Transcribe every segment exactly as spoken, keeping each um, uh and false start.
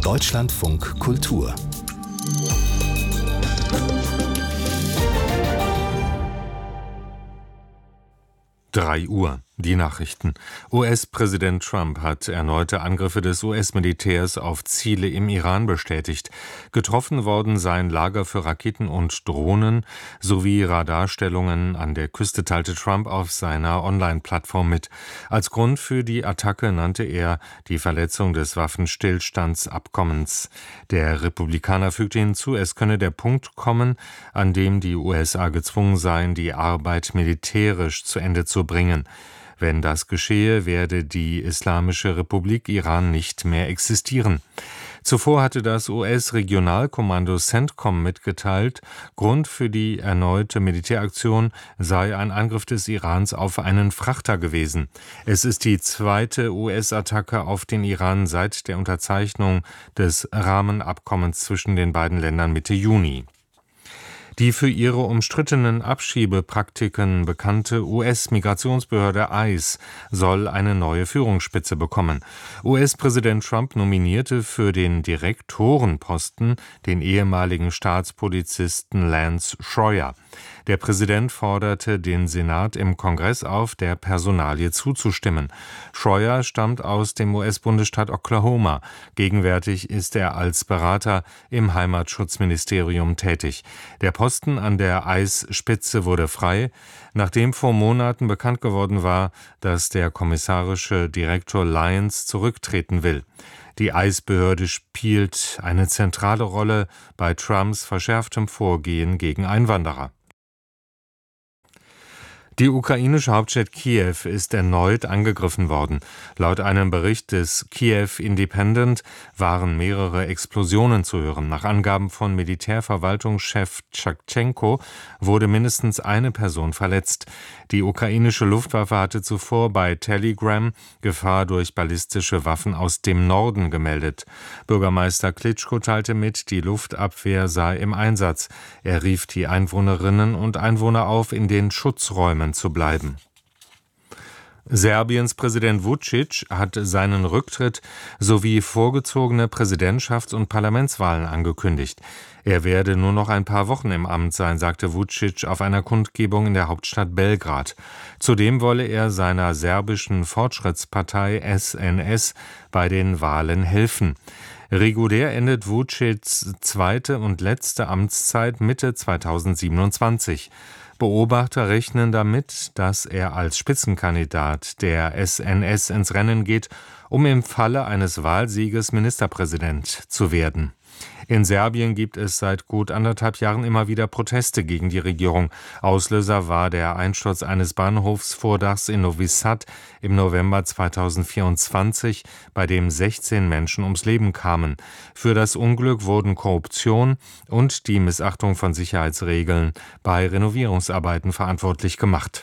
Deutschlandfunk Kultur drei Uhr. Die Nachrichten. U S-Präsident Trump hat erneute Angriffe des U S-Militärs auf Ziele im Iran bestätigt. Getroffen worden seien Lager für Raketen und Drohnen sowie Radarstellungen an der Küste, teilte Trump auf seiner Online-Plattform mit. Als Grund für die Attacke nannte er die Verletzung des Waffenstillstandsabkommens. Der Republikaner fügte hinzu, es könne der Punkt kommen, an dem die U S A gezwungen seien, die Arbeit militärisch zu Ende zu bringen. Wenn das geschehe, werde die Islamische Republik Iran nicht mehr existieren. Zuvor hatte das U S-Regionalkommando CENTCOM mitgeteilt, Grund für die erneute Militäraktion sei ein Angriff des Irans auf einen Frachter gewesen. Es ist die zweite U S-Attacke auf den Iran seit der Unterzeichnung des Rahmenabkommens zwischen den beiden Ländern Mitte Juni. Die für ihre umstrittenen Abschiebepraktiken bekannte U S-Migrationsbehörde ICE soll eine neue Führungsspitze bekommen. U S-Präsident Trump nominierte für den Direktorenposten den ehemaligen Staatspolizisten Lance Schroyer. Der Präsident forderte den Senat im Kongress auf, der Personalie zuzustimmen. Schroyer stammt aus dem U S-Bundesstaat Oklahoma. Gegenwärtig ist er als Berater im Heimatschutzministerium tätig. Der Posten an der ICE-Spitze wurde frei, nachdem vor Monaten bekannt geworden war, dass der kommissarische Direktor Lyons zurücktreten will. Die ICE-Behörde spielt eine zentrale Rolle bei Trumps verschärftem Vorgehen gegen Einwanderer. Die ukrainische Hauptstadt Kiew ist erneut angegriffen worden. Laut einem Bericht des Kiew Independent waren mehrere Explosionen zu hören. Nach Angaben von Militärverwaltungschef Tschatschenko wurde mindestens eine Person verletzt. Die ukrainische Luftwaffe hatte zuvor bei Telegram Gefahr durch ballistische Waffen aus dem Norden gemeldet. Bürgermeister Klitschko teilte mit, die Luftabwehr sei im Einsatz. Er rief die Einwohnerinnen und Einwohner auf, in den Schutzräumen zu bleiben. Serbiens Präsident Vučić hat seinen Rücktritt sowie vorgezogene Präsidentschafts- und Parlamentswahlen angekündigt. Er werde nur noch ein paar Wochen im Amt sein, sagte Vučić auf einer Kundgebung in der Hauptstadt Belgrad. Zudem wolle er seiner serbischen Fortschrittspartei S N S bei den Wahlen helfen. Regulär endet Vučićs zweite und letzte Amtszeit Mitte zweitausendsiebenundzwanzig. Beobachter rechnen damit, dass er als Spitzenkandidat der S N S ins Rennen geht, um im Falle eines Wahlsieges Ministerpräsident zu werden. In Serbien gibt es seit gut anderthalb Jahren immer wieder Proteste gegen die Regierung. Auslöser war der Einsturz eines Bahnhofsvordachs in Novi Sad im November zweitausendvierundzwanzig, bei dem sechzehn Menschen ums Leben kamen. Für das Unglück wurden Korruption und die Missachtung von Sicherheitsregeln bei Renovierungsarbeiten verantwortlich gemacht.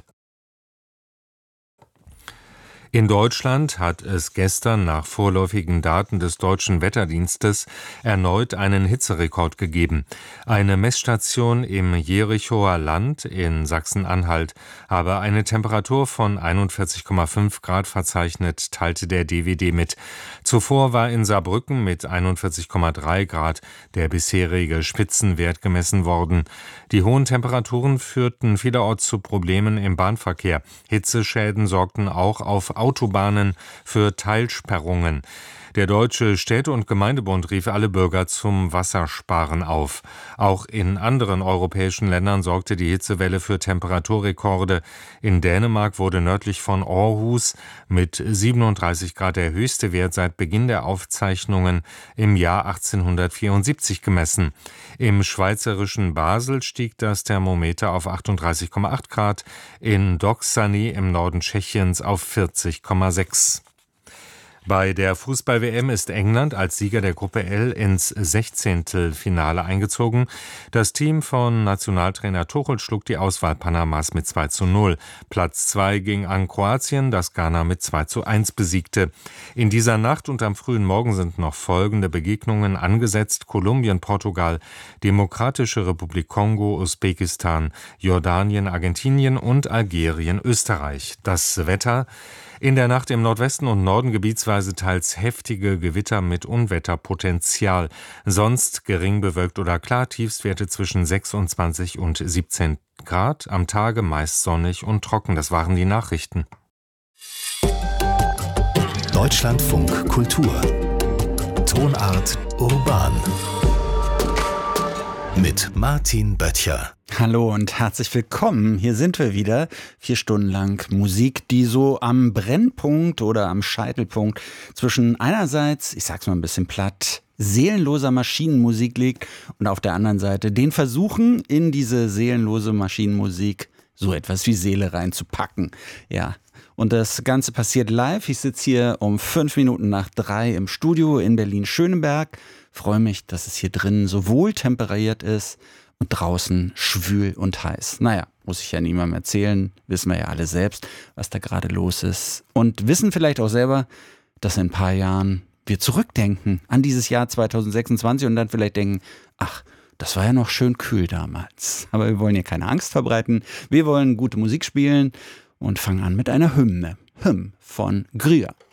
In Deutschland hat es gestern nach vorläufigen Daten des Deutschen Wetterdienstes erneut einen Hitzerekord gegeben. Eine Messstation im Jerichoer Land in Sachsen-Anhalt habe eine Temperatur von einundvierzig Komma fünf Grad verzeichnet, teilte der D W D mit. Zuvor war in Saarbrücken mit einundvierzig Komma drei Grad der bisherige Spitzenwert gemessen worden. Die hohen Temperaturen führten vielerorts zu Problemen im Bahnverkehr. Hitzeschäden sorgten auch auf Autobahnen für Teilsperrungen. Der Deutsche Städte- und Gemeindebund rief alle Bürger zum Wassersparen auf. Auch in anderen europäischen Ländern sorgte die Hitzewelle für Temperaturrekorde. In Dänemark wurde nördlich von Aarhus mit siebenunddreißig Grad der höchste Wert seit Beginn der Aufzeichnungen im Jahr achtzehnhundertvierundsiebzig gemessen. Im schweizerischen Basel stieg das Thermometer auf achtunddreißig Komma acht Grad, in Doksany im Norden Tschechiens auf vierzig Komma sechs. Bei der Fußball-W M ist England als Sieger der Gruppe L ins Sechzehntelfinale eingezogen. Das Team von Nationaltrainer Tuchel schlug die Auswahl Panamas mit zwei zu null. Platz zwei ging an Kroatien, das Ghana mit zwei zu eins besiegte. In dieser Nacht und am frühen Morgen sind noch folgende Begegnungen angesetzt: Kolumbien, Portugal, Demokratische Republik Kongo, Usbekistan, Jordanien, Argentinien und Algerien, Österreich. Das Wetter: In der Nacht im Nordwesten und Norden gebietsweise teils heftige Gewitter mit Unwetterpotenzial. Sonst gering bewölkt oder klar, Tiefstwerte zwischen sechsundzwanzig und siebzehn Grad. Am Tage meist sonnig und trocken. Das waren die Nachrichten. Deutschlandfunk Kultur. Tonart urban. Mit Martin Böttcher. Hallo und herzlich willkommen. Hier sind wir wieder. Vier Stunden lang Musik, die so am Brennpunkt oder am Scheitelpunkt zwischen einerseits, ich sag's mal ein bisschen platt, seelenloser Maschinenmusik liegt und auf der anderen Seite den Versuchen, in diese seelenlose Maschinenmusik so etwas wie Seele reinzupacken. Ja. Und das Ganze passiert live. Ich sitze hier um fünf Minuten nach drei im Studio in Berlin-Schöneberg. Freue mich, dass es hier drinnen so wohl temperiert ist und draußen schwül und heiß. Naja, muss ich ja niemandem erzählen. Wissen wir ja alle selbst, was da gerade los ist. Und wissen vielleicht auch selber, dass in ein paar Jahren wir zurückdenken an dieses Jahr zwanzig sechsundzwanzig und dann vielleicht denken, ach, das war ja noch schön kühl damals. Aber wir wollen hier keine Angst verbreiten. Wir wollen gute Musik spielen und fangen an mit einer Hymne. Hymn von Grüher.